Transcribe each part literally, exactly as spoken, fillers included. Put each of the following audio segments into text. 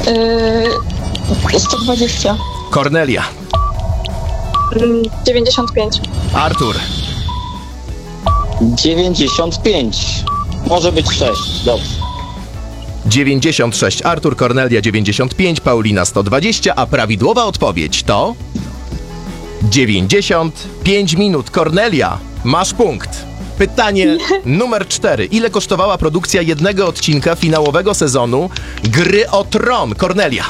Yy, sto dwadzieścia. Kornelia. Mm, dziewięćdziesiąt pięć. Artur. dziewięćdziesiąt pięć. Może być sześć, dobrze. dziewięćdziesiąt sześć Artur, Kornelia dziewięćdziesiąt pięć, Paulina sto dwadzieścia, a prawidłowa odpowiedź to dziewięćdziesiąt pięć minut. Kornelia, masz punkt. Pytanie numer cztery. Ile kosztowała produkcja jednego odcinka finałowego sezonu Gry o Tron? Kornelia.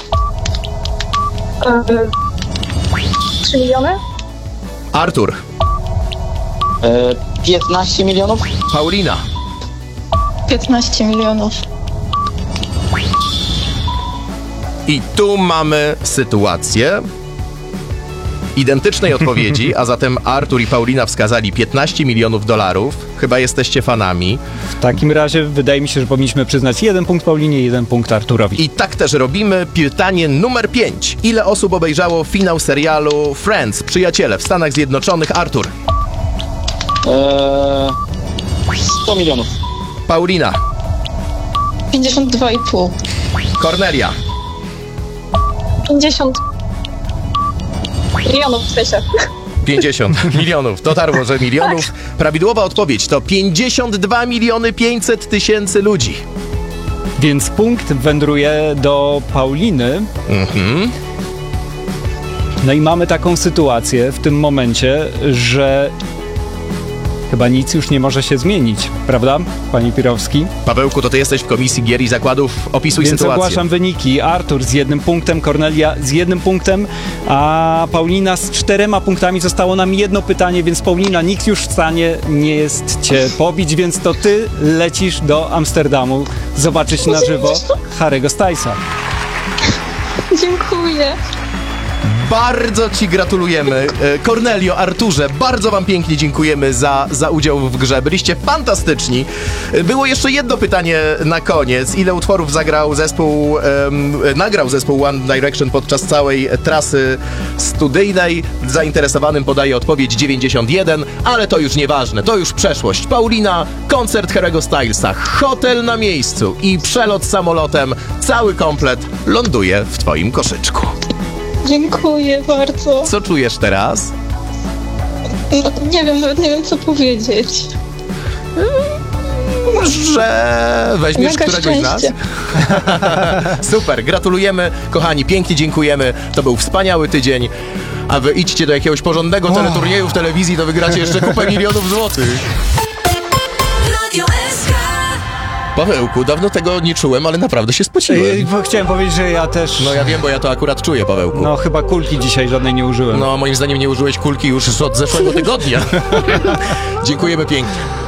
Yy, trzy miliony? Artur. E, piętnaście milionów? Paulina. piętnaście milionów. I tu mamy sytuację identycznej odpowiedzi, a zatem Artur i Paulina wskazali piętnaście milionów dolarów. Chyba jesteście fanami. W takim razie wydaje mi się, że powinniśmy przyznać jeden punkt Paulinie, jeden punkt Arturowi. I tak też robimy. Pytanie numer pięć. Ile osób obejrzało finał serialu Friends, Przyjaciele w Stanach Zjednoczonych? Artur. E, sto milionów. Paulina. pięćdziesiąt dwa i pół. Kornelia. pięćdziesiąt milionów w sensie. pięćdziesiąt milionów. Dotarło, że milionów. Prawidłowa odpowiedź to pięćdziesiąt dwa miliony pięćset tysięcy ludzi. Więc punkt wędruje do Pauliny. Mhm. No i mamy taką sytuację w tym momencie, że chyba nic już nie może się zmienić, prawda, panie Pirowski? Pawełku, to ty jesteś w Komisji Gier i Zakładów. Opisuj Więc sytuację. ogłaszam wyniki. Artur z jednym punktem, Kornelia z jednym punktem, a Paulina z czterema punktami. Zostało nam jedno pytanie, więc Paulina, nikt już w stanie nie jest cię pobić, więc to ty lecisz do Amsterdamu zobaczyć na żywo Harry'ego Stylesa. Dziękuję. Bardzo ci gratulujemy. E, Kornelio, Arturze, bardzo wam pięknie dziękujemy za, za udział w grze. Byliście fantastyczni. E, Było jeszcze jedno pytanie na koniec. Ile utworów zagrał zespół, em, nagrał zespół One Direction podczas całej trasy studyjnej? Zainteresowanym podaje odpowiedź dziewięćdziesiąt jeden, ale to już nieważne, to już przeszłość. Paulina, koncert Harry'ego Stylesa, hotel na miejscu i przelot samolotem. Cały komplet ląduje w twoim koszyczku. Dziękuję bardzo. Co czujesz teraz? No, nie wiem, nawet nie wiem, co powiedzieć. Że weźmiesz Mega któregoś z nas? szczęście. Super, gratulujemy, kochani, pięknie dziękujemy. To był wspaniały tydzień. A wy idźcie do jakiegoś porządnego teleturnieju w telewizji, to wygracie jeszcze kupę milionów złotych. Radio S K. Pawełku, dawno tego nie czułem, ale naprawdę się spociłem. Ej, bo Chciałem powiedzieć, że ja też... No ja wiem, bo ja to akurat czuję, Pawełku. No chyba kulki dzisiaj żadnej nie użyłem. No moim zdaniem nie użyłeś kulki już od zeszłego tygodnia. Dziękujemy pięknie.